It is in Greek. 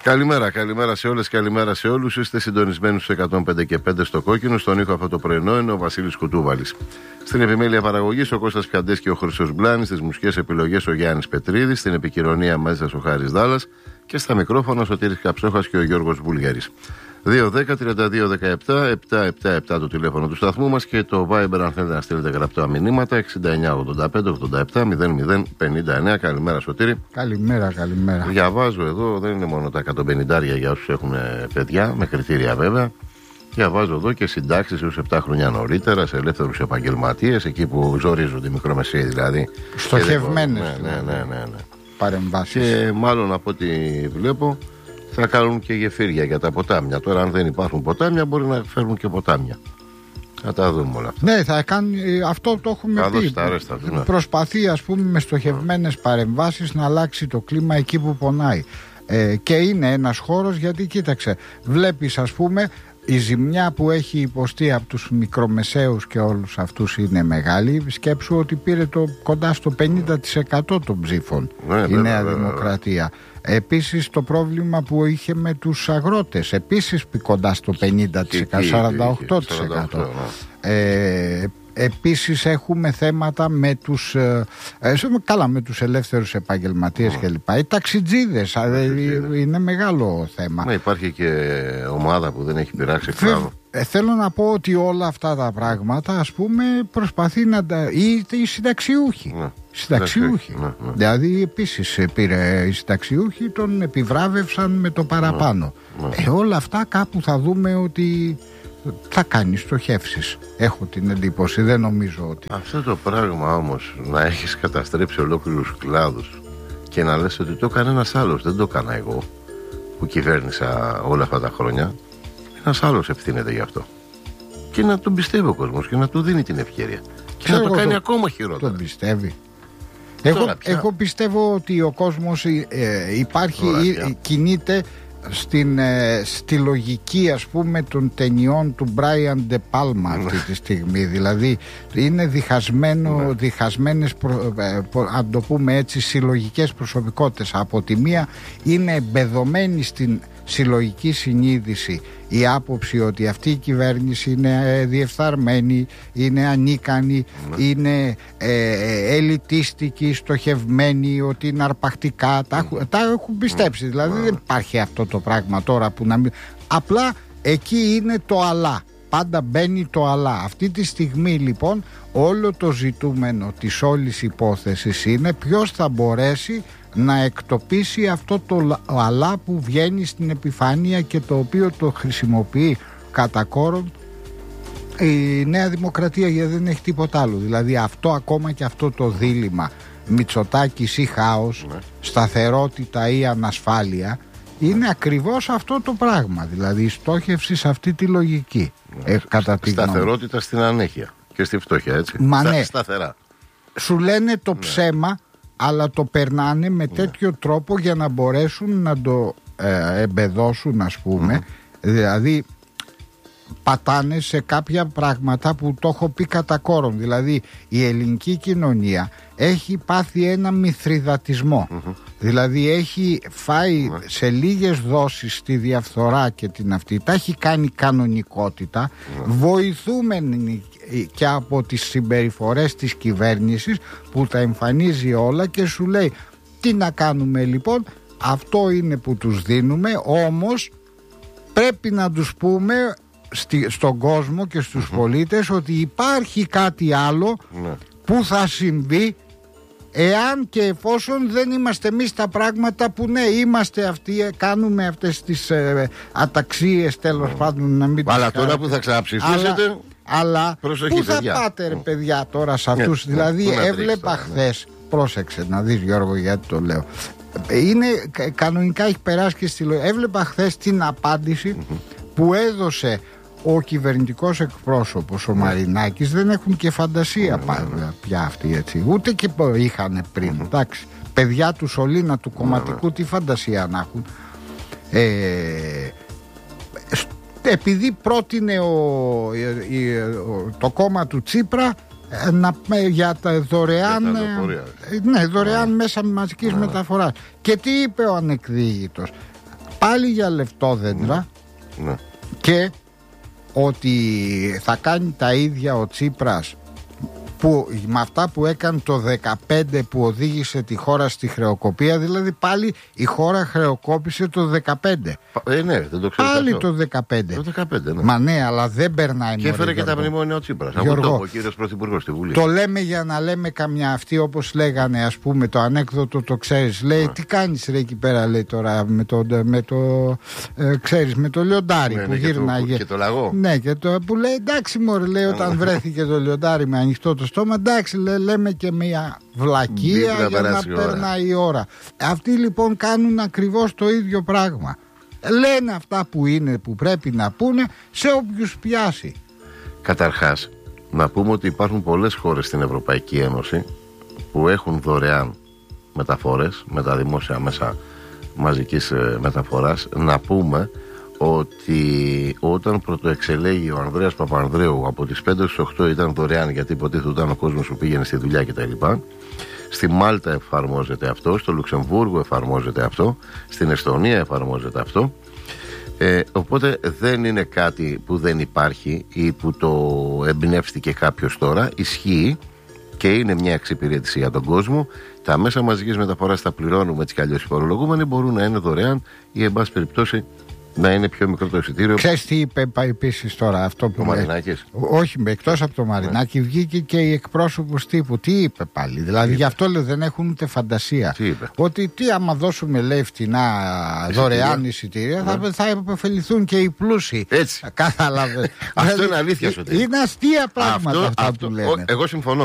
Καλημέρα σε όλες, καλημέρα σε όλους. Είστε συντονισμένοι στους 105 και 5 στο Κόκκινο. Στον ήχο αυτό το πρωινό είναι ο Βασίλης Κουτούβαλης. Στην επιμέλεια παραγωγής ο Κώστας Καντές και ο Χρυσός Μπλάνης. Στις μουσικές επιλογές ο Γιάννης Πετρίδης. Στην επικοινωνία μαζί σας ο Χάρης Δάλλας. Και στα μικρόφωνα ο Σωτήρης Καψόχας και ο Γιώργος Βουλγέρης. 2-10-32-17-777 το τηλέφωνο του σταθμού μας και το Viber αν θέλετε να στείλετε γραπτά μηνύματα 69-85-87-00-59. Καλημέρα Σωτήρη. Καλημέρα. Διαβάζω εδώ, δεν είναι μόνο τα 150 για όσους έχουν παιδιά, με κριτήρια βέβαια. Διαβάζω εδώ και συντάξεις έως 7 χρόνια νωρίτερα σε ελεύθερους επαγγελματίες, εκεί που ζορίζονται οι μικρομεσαίοι δηλαδή. Στοχευμένες ναι. παρεμβάσεις. Και μάλλον από ό,τι βλέπω θα κάνουν και γεφύρια για τα ποτάμια. Τώρα, αν δεν υπάρχουν ποτάμια, μπορεί να φέρουν και ποτάμια. Θα τα δούμε όλα αυτά. Ναι, θα κάνουν, αυτό το έχουμε πει. Προσπαθεί, ας πούμε, με στοχευμένες παρεμβάσεις να αλλάξει το κλίμα εκεί που πονάει. Και είναι ένας χώρος, γιατί κοίταξε, βλέπεις, ας πούμε, η ζημιά που έχει υποστεί από τους μικρομεσαίους και όλους αυτούς είναι μεγάλη. Σκέψου ότι πήρε κοντά στο 50% των ψήφων η Νέα Δημοκρατία. Επίσης το πρόβλημα που είχε με τους αγρότες, επίσης κοντά στο 50%, 48%. Επίσης έχουμε θέματα με τους με τους ελεύθερους επαγγελματίες κλπ. Οι ταξιτζίδες είναι μεγάλο θέμα. Ναι, υπάρχει και ομάδα που δεν έχει πειράξει θέλω να πω ότι όλα αυτά τα πράγματα, ας πούμε, προσπαθεί να τα... οι συνταξιούχοι. Ναι. Συνταξιούχοι. Ναι. Δηλαδή επίσης πήρε οι συνταξιούχοι, τον επιβράβευσαν με το παραπάνω. Ναι. Όλα αυτά κάπου θα δούμε ότι θα κάνει στοχεύσεις. Έχω την εντύπωση, δεν νομίζω ότι... Αυτό το πράγμα όμως, να έχεις καταστρέψει ολόκληρους κλάδους και να λες ότι το έκανε ένας άλλος, δεν το έκανα εγώ που κυβέρνησα όλα αυτά τα χρόνια, ένας άλλος ευθύνεται γι' αυτό. Και να τον πιστεύει ο κόσμος και να του δίνει την ευκαιρία και να το κάνει ακόμα χειρότερα. Τον πιστεύει. Εγώ πιστεύω ότι ο κόσμος κινείται στη λογική, ας πούμε, των ταινιών του Brian De Palma αυτή τη στιγμή. Δηλαδή είναι διχασμένες αν το πούμε έτσι, συλλογικές προσωπικότητες. Από τη μία είναι εμπεδομένη στην συλλογική συνείδηση η άποψη ότι αυτή η κυβέρνηση είναι διεφθαρμένη, είναι ανίκανη, είναι ελιτίστικη, στοχευμένη, ότι είναι αρπακτικά. Τα έχουν πιστέψει. Δηλαδή δεν υπάρχει αυτό το πράγμα τώρα που να μην... Απλά εκεί είναι το αλλά. Πάντα μπαίνει το αλλά. Αυτή τη στιγμή λοιπόν όλο το ζητούμενο της όλης υπόθεσης είναι ποιος θα μπορέσει να εκτοπίσει αυτό το αλλά που βγαίνει στην επιφάνεια και το οποίο το χρησιμοποιεί κατά κόρον η Νέα Δημοκρατία, γιατί δεν έχει τίποτα άλλο. Δηλαδή αυτό, ακόμα και αυτό το δίλημμα Μητσοτάκης ή χάος, σταθερότητα ή ανασφάλεια, είναι ακριβώς αυτό το πράγμα. Δηλαδή η στόχευση σε αυτή τη λογική. Κατά τη σταθερότητα στην ανέχεια και στη φτώχεια, έτσι. Σταθερά. Σου λένε το ψέμα, αλλά το περνάνε με τέτοιο τρόπο για να μπορέσουν να το εμπεδώσουν, ας πούμε. Δηλαδή πατάνε σε κάποια πράγματα που το έχω πει κατά κόρον. Δηλαδή η ελληνική κοινωνία έχει πάθει ένα μηθριδατισμό. Δηλαδή έχει φάει σε λίγες δόσεις τη διαφθορά και την αυτή. Τα έχει κάνει κανονικότητα, βοηθούμενοι και από τις συμπεριφορές της κυβέρνησης που τα εμφανίζει όλα και σου λέει τι να κάνουμε λοιπόν. Αυτό είναι που τους δίνουμε, όμως πρέπει να τους πούμε στον κόσμο και στους πολίτες ότι υπάρχει κάτι άλλο που θα συμβεί εάν και εφόσον δεν είμαστε εμείς τα πράγματα που είμαστε αυτοί, κάνουμε αυτές τις αταξίες, τέλος πάντων, να μην. Αλλά τώρα που θα ξαναψηφίσετε, αλλά προσοχή, πού θα παιδιά. πάτε ρε παιδιά τώρα σε αυτούς? Δηλαδή έβλεπα χθες, πρόσεξε να δεις Γιώργο γιατί το λέω, είναι κανονικά έχει περάσει και στη λογική. Έβλεπα χθες την απάντηση που έδωσε ο κυβερνητικός εκπρόσωπος, ο Μαρινάκης. Δεν έχουν και φαντασία πια αυτοί, έτσι. Ούτε και είχαν πριν. Εντάξει, παιδιά του σωλήνα του κομματικού, τι φαντασία να έχουν. Επειδή πρότεινε το κόμμα του Τσίπρα για τα δωρεάν, δωρεάν μέσα μαζικής μεταφοράς. Και τι είπε ο ανεκδίγητος? πάλι για λεφτόδεντρα, Ναι. και ότι θα κάνει τα ίδια ο Τσίπρας που, με αυτά που έκανε το 2015 που οδήγησε τη χώρα στη χρεοκοπία. Δηλαδή πάλι η χώρα χρεοκόπησε το 2015. Ναι, δεν το ξέρω. Πάλι το 2015. Το 2015, ναι. Μα ναι, αλλά δεν περνάει. Και έφερε και τα μνημόνια ο Τσίπρας. Από το ο κύριος Πρωθυπουργός στη Βουλή. Το λέμε για να λέμε καμιά αυτή, όπως λέγανε, ας πούμε, το ανέκδοτο το ξέρεις. Λέει, τι κάνεις ρε εκεί πέρα, λέει τώρα, ξέρεις, με το λιοντάρι που γύρναγε. Και το λαγό. Ναι, και το που λέει, εντάξει μωρέ, λέει, όταν βρέθηκε το λιοντάρι με ανοιχτό το στόμα, εντάξει, λέμε και μια βλακεία για να περνάει η ώρα. Αυτοί λοιπόν κάνουν ακριβώς το ίδιο πράγμα. Λένε αυτά που είναι, που πρέπει να πούνε, σε όποιους πιάσει. Καταρχάς, να πούμε ότι υπάρχουν πολλές χώρες στην Ευρωπαϊκή Ένωση που έχουν δωρεάν μεταφορές με τα δημόσια μέσα μαζικής μεταφοράς. Να πούμε ότι όταν πρωτοεξελέγει ο Ανδρέας Παπανδρέου από τις 5 στις 8 ήταν δωρεάν, γιατί υποτίθεται ήταν ο κόσμος που πήγαινε στη δουλειά κτλ. Στη Μάλτα εφαρμόζεται αυτό, στο Λουξεμβούργο εφαρμόζεται αυτό, στην Εστονία εφαρμόζεται αυτό. Οπότε δεν είναι κάτι που δεν υπάρχει ή που το εμπνεύστηκε κάποιος τώρα. Ισχύει και είναι μια εξυπηρέτηση για τον κόσμο. Τα μέσα μαζικής μεταφοράς τα πληρώνουμε έτσι κι αλλιώς οι φορολογούμενοι, μπορούν να είναι δωρεάν ή εν πάση περιπτώσει να είναι πιο μικρό το εισιτήριο. Ξέρεις τι είπε επίσης τώρα αυτό που. Ο Μαρινάκης. Όχι, εκτός από το Μαρινάκη, βγήκε και η εκπρόσωπος τύπου. Τι είπε πάλι? Δηλαδή γι' αυτό λέει δεν έχουν ούτε φαντασία. Τι είπε? Ότι τι άμα δώσουμε, λέει, φτηνά δωρεάν εισιτήρια, θα επωφεληθούν και οι πλούσιοι. Έτσι. Κατάλαβε. Αυτό είναι αλήθεια. Είναι αστεία πράγματα αυτά που λένε. Εγώ συμφωνώ.